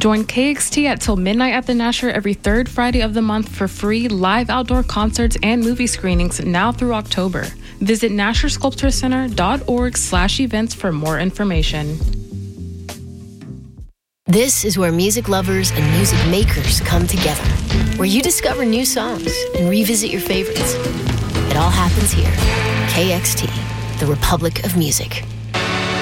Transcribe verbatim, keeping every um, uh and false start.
Join K X T at Till Midnight at the Nasher every third Friday of the month for free live outdoor concerts and movie screenings now through October. Visit nasher sculpture center dot org slash events for more information. This is where music lovers and music makers come together, where you discover new songs and revisit your favorites. It all happens here. K X T, the Republic of Music.